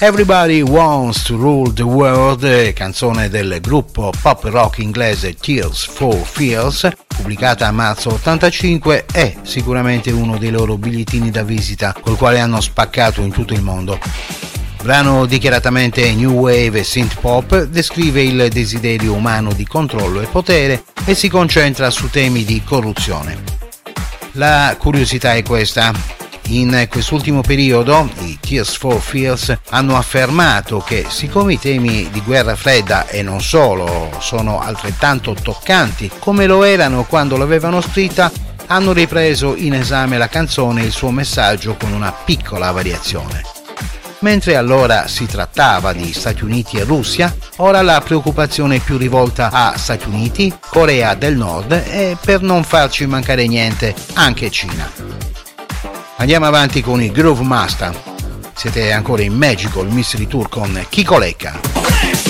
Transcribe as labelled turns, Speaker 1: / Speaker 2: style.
Speaker 1: Everybody Wants to Rule the World, canzone del gruppo pop rock inglese Tears for Fears, pubblicata a marzo 85, è sicuramente uno dei loro bigliettini da visita col quale hanno spaccato in tutto il mondo. Brano dichiaratamente new wave e synth pop, descrive il desiderio umano di controllo e potere e si concentra su temi di corruzione. La curiosità è questa. In quest'ultimo periodo i Tears for Fears hanno affermato che siccome i temi di guerra fredda e non solo sono altrettanto toccanti come lo erano quando l'avevano scritta, hanno ripreso in esame la canzone e il suo messaggio con una piccola variazione. Mentre allora si trattava di Stati Uniti e Russia, ora la preoccupazione è più rivolta a Stati Uniti, Corea del Nord e, per non farci mancare niente, anche Cina. Andiamo avanti con i Groove Master. Siete ancora in Magical Mystery Tour con Kiko Lecca.